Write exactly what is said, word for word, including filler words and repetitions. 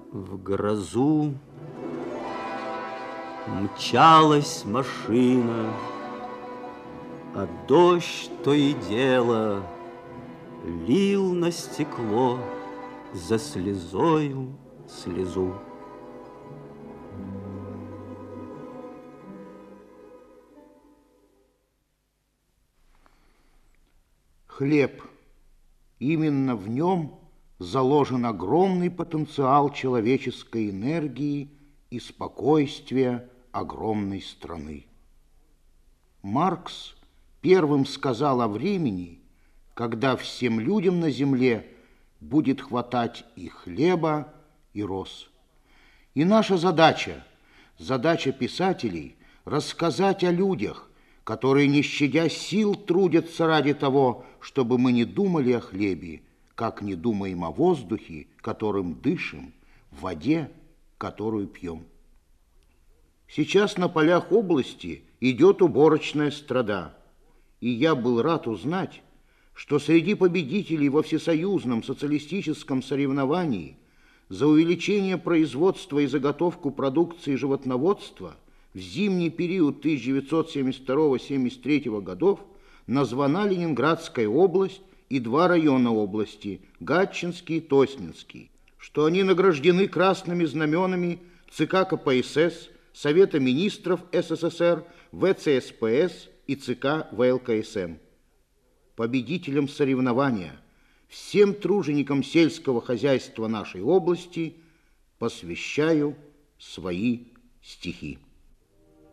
В грозу мчалась машина, а дождь то и дело лил на стекло за слезою слезу. Хлеб. Именно в нем заложен огромный потенциал человеческой энергии и спокойствия огромной страны. Маркс первым сказал о времени, когда всем людям на земле будет хватать и хлеба, и роз. И наша задача, задача писателей, рассказать о людях, которые, не щадя сил, трудятся ради того, чтобы мы не думали о хлебе, как не думаем о воздухе, которым дышим, в воде, которую пьем. Сейчас на полях области идет уборочная страда, и я был рад узнать, что среди победителей во всесоюзном социалистическом соревновании за увеличение производства и заготовку продукции животноводства в зимний период тысяча девятьсот семьдесят второго — семьдесят третьего годов названа Ленинградская область и два района области – Гатчинский и Тосненский, что они награждены красными знаменами ЦК КПСС, Совета министров СССР, ВЦСПС и ЦК ВЛКСМ. Победителям соревнования, всем труженикам сельского хозяйства нашей области посвящаю свои стихи.